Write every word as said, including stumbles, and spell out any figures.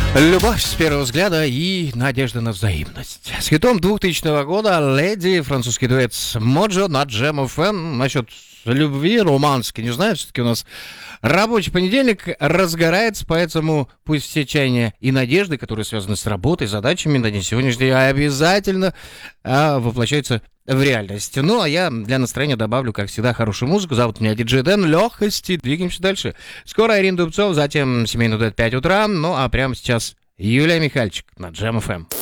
Любовь с первого взгляда и надежда на взаимность. С хитом двухтысячного года «Леди», французский дуэт с Моджо на Джем эф эм. Насчет любви, романтики, не знаю, все-таки у нас рабочий понедельник разгорается, поэтому пусть все чаяния и надежды, которые связаны с работой, задачами на день сегодняшний, обязательно а, воплощаются в реальность. Ну, а я для настроения добавлю, как всегда, хорошую музыку. Зовут меня диджей Дэн. Легкости. Двигаемся дальше. Скоро Ирина Дубцов, затем семейный дуэт пять утра. Ну, а прямо сейчас Юлия Михальчик на Джем эф эм.